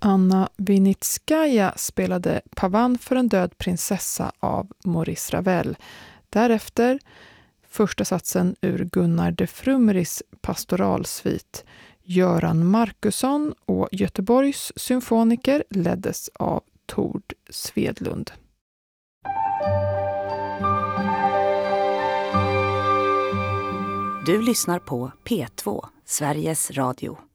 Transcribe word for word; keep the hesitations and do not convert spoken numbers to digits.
Anna Vinitskaja spelade Pavan för en död prinsessa av Maurice Ravel. Därefter första satsen ur Gunnar de Frumeris pastoralsvit. Göran Markusson och Göteborgs symfoniker leddes av Tord Svedlund. Du lyssnar på P två, Sveriges Radio.